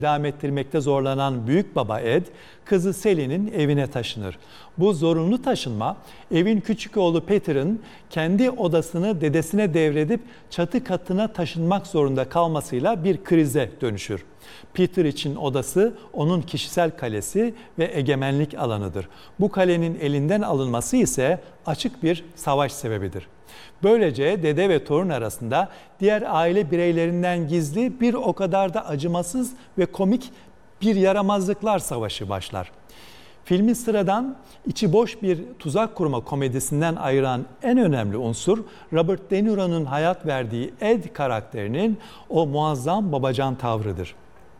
devam ettirmekte zorlanan büyük baba Ed, kızı Sally'nin evine taşınır. Bu zorunlu taşınma, evin küçük oğlu Peter'ın kendi odasını dedesine devredip çatı katına taşınmak zorunda kalmasıyla bir krize dönüşür. Peter için odası onun kişisel kalesi ve egemenlik alanıdır. Bu kalenin elinden alınması ise açık bir savaş sebebidir. Böylece dede ve torun arasında diğer aile bireylerinden gizli bir o kadar da acımasız ve komik bir yaramazlıklar savaşı başlar. Filmi sıradan içi boş bir tuzak kurma komedisinden ayıran en önemli unsur Robert De Niro'nun hayat verdiği Ed karakterinin o muazzam babacan tavrıdır.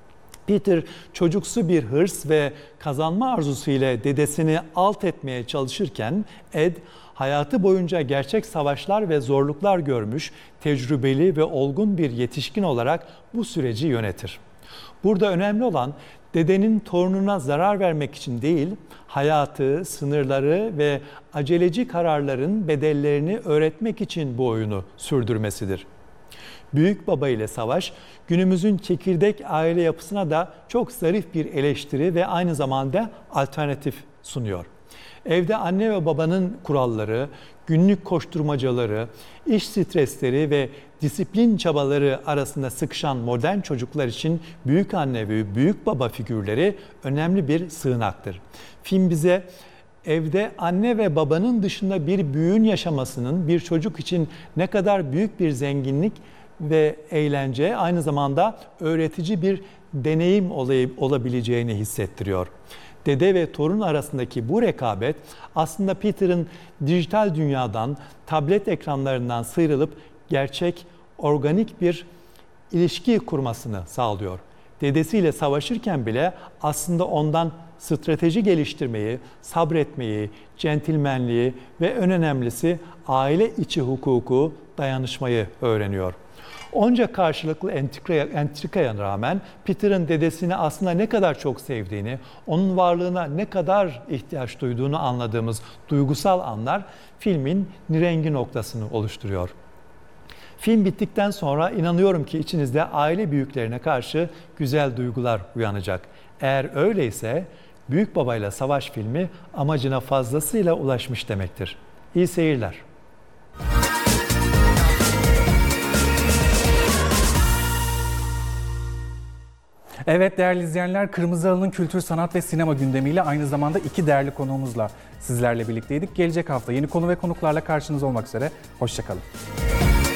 Peter çocuksu bir hırs ve kazanma arzusu ile dedesini alt etmeye çalışırken Ed hayatı boyunca gerçek savaşlar ve zorluklar görmüş, tecrübeli ve olgun bir yetişkin olarak bu süreci yönetir. Burada önemli olan dedenin torununa zarar vermek için değil, hayatı, sınırları ve aceleci kararların bedellerini öğretmek için bu oyunu sürdürmesidir. Büyük baba ile savaş, günümüzün çekirdek aile yapısına da çok zarif bir eleştiri ve aynı zamanda alternatif sunuyor. Evde anne ve babanın kuralları, günlük koşturmacaları, iş stresleri ve disiplin çabaları arasında sıkışan modern çocuklar için büyük anne ve büyük baba figürleri önemli bir sığınaktır. Film bize evde anne ve babanın dışında bir büyüğün yaşamasının bir çocuk için ne kadar büyük bir zenginlik ve eğlence, aynı zamanda öğretici bir deneyim olabileceğini hissettiriyor. Dede ve torun arasındaki bu rekabet aslında Peter'ın dijital dünyadan, tablet ekranlarından sıyrılıp gerçek, organik bir ilişki kurmasını sağlıyor. Dedesiyle savaşırken bile aslında ondan strateji geliştirmeyi, sabretmeyi, centilmenliği ve en önemlisi aile içi hukuku, dayanışmayı öğreniyor. Onca karşılıklı entrikaya rağmen Peter'ın dedesini aslında ne kadar çok sevdiğini, onun varlığına ne kadar ihtiyaç duyduğunu anladığımız duygusal anlar filmin nirengi noktasını oluşturuyor. Film bittikten sonra inanıyorum ki içinizde aile büyüklerine karşı güzel duygular uyanacak. Eğer öyleyse Büyük Baba'yla Savaş filmi amacına fazlasıyla ulaşmış demektir. İyi seyirler. Evet değerli izleyenler, Kırmızı Halı'nın kültür, sanat ve sinema gündemiyle aynı zamanda iki değerli konuğumuzla sizlerle birlikteydik. Gelecek hafta yeni konu ve konuklarla karşınızda olmak üzere. Hoşça kalın.